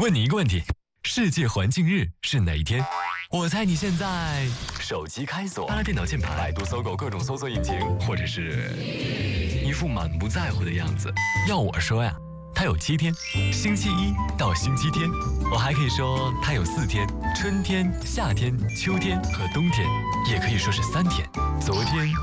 问你一个问题：世界环境日是哪一天？我猜你现在手机开锁，拉电脑键盘，百度搜狗各种搜索引擎，或者是一副满不在乎的样子。要我说呀，它有7天，星期一到星期天。我还可以说它有4天，春天、夏天、秋天和冬天，也可以说是3天。昨天。